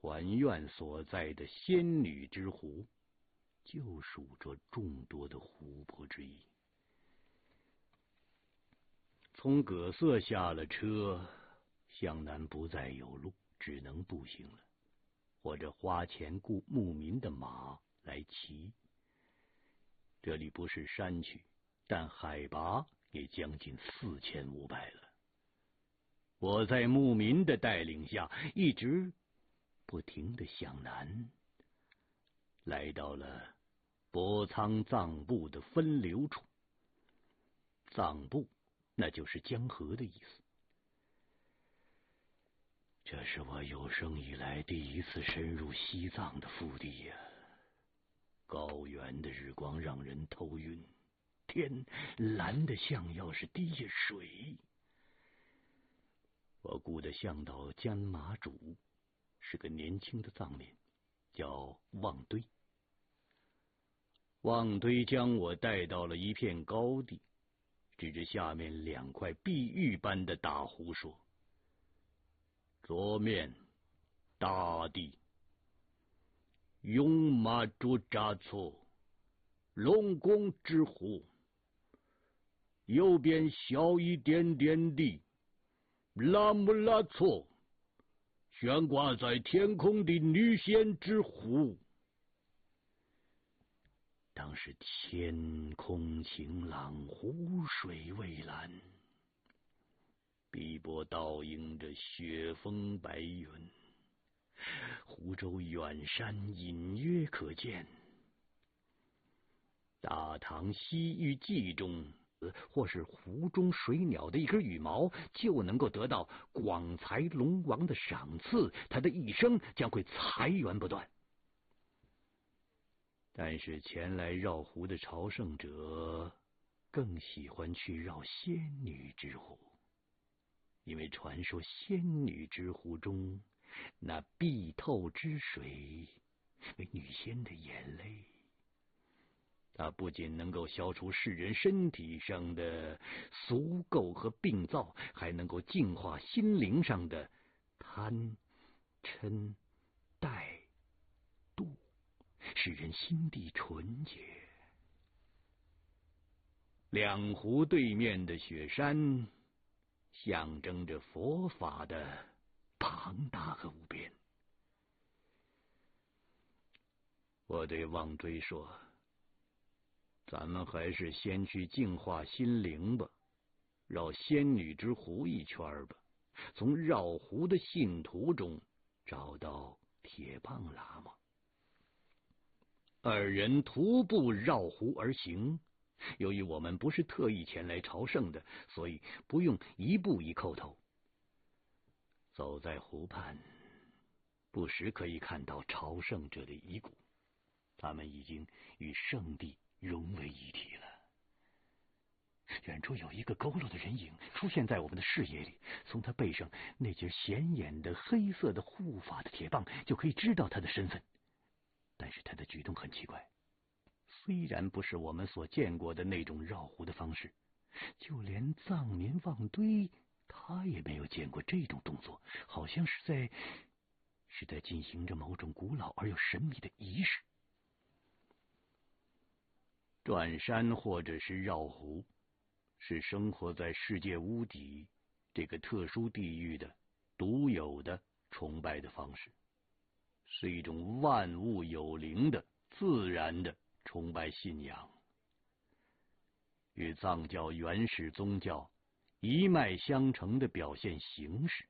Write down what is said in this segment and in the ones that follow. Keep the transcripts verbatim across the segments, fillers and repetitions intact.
团院所在的仙女之湖，就属着众多的湖泊之一。从葛瑟下了车，向南不再有路，只能步行了，或者花钱雇牧民的马来骑。这里不是山区，但海拔也将近四千五百了。我在牧民的带领下，一直不停地向南，来到了博仓藏部的分流处。藏部那就是江河的意思。这是我有生以来第一次深入西藏的腹地呀、啊！高原的日光让人头晕，天蓝得像要是滴下水。我雇的向导兼马主是个年轻的藏民，叫旺堆。旺堆将我带到了一片高地，指着下面两块碧玉般的大湖说：左面大地，雍马卓扎措龙宫之湖，右边小一点点地，拉木拉措悬挂在天空的女仙之湖。当时天空晴朗，湖水蔚蓝，碧波倒映着雪峰白云，湖州远山隐约可见。大唐西域记中，或是湖中水鸟的一根羽毛，就能够得到广才龙王的赏赐，他的一生将会财源不断。但是前来绕湖的朝圣者更喜欢去绕仙女之湖，因为传说仙女之湖中那碧透之水为女仙的眼泪，它不仅能够消除世人身体上的俗垢和病灶，还能够净化心灵上的贪嗔怠妒，使人心地纯洁。两湖对面的雪山象征着佛法的庞大和无边。我对旺堆说：咱们还是先去净化心灵吧，绕仙女之湖一圈吧，从绕湖的信徒中找到铁棒喇嘛。二人徒步绕湖而行，由于我们不是特意前来朝圣的，所以不用一步一叩头。走在湖畔，不时可以看到朝圣者的遗骨，他们已经与圣地融为一体了。远处有一个佝偻的人影出现在我们的视野里，从他背上那截显眼的黑色的护法的铁棒就可以知道他的身份。但是他的举动很奇怪，虽然不是我们所见过的那种绕湖的方式，就连藏民旺堆他也没有见过这种动作，好像是在是在进行着某种古老而又神秘的仪式。转山或者是绕湖，是生活在世界屋底这个特殊地域的独有的崇拜的方式，是一种万物有灵的自然的崇拜信仰，与藏教原始宗教一脉相承的表现形式。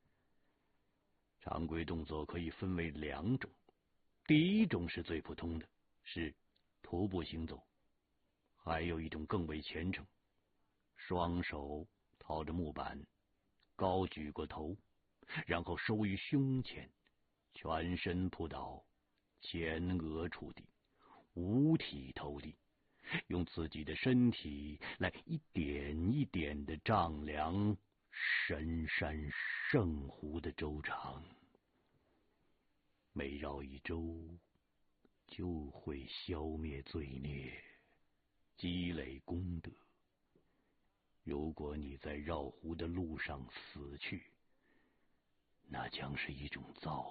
常规动作可以分为两种，第一种是最普通的，是徒步行走，还有一种更为虔诚，双手套着木板，高举过头，然后收于胸前，全身扑倒，前额触地，五体投地，用自己的身体来一点一点地丈量神山圣湖的周长。每绕一周，就会消灭罪孽，积累功德。如果你在绕湖的路上死去，那将是一种造